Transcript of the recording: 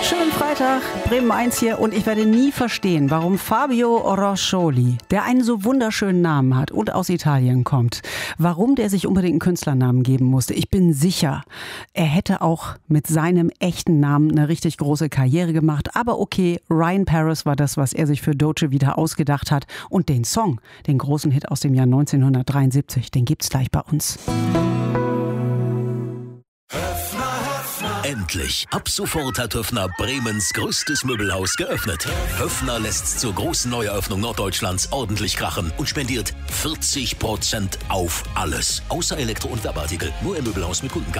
Schönen Freitag, Bremen 1 hier und ich werde nie verstehen, warum Fabio Roscioli, der einen so wunderschönen Namen hat und aus Italien kommt, warum der sich unbedingt einen Künstlernamen geben musste. Ich bin sicher, er hätte auch mit seinem echten Namen eine richtig große Karriere gemacht. Aber okay, Ryan Paris war das, was er sich für Dolce Vita ausgedacht hat. Und den Song, den großen Hit aus dem Jahr 1973, den gibt's gleich bei uns. Endlich! Ab sofort hat Höffner Bremens größtes Möbelhaus geöffnet. Höffner lässt zur großen Neueröffnung Norddeutschlands ordentlich krachen und spendiert 40% auf alles. Außer Elektro- und Werbeartikel. Nur im Möbelhaus mit Kundenkarte.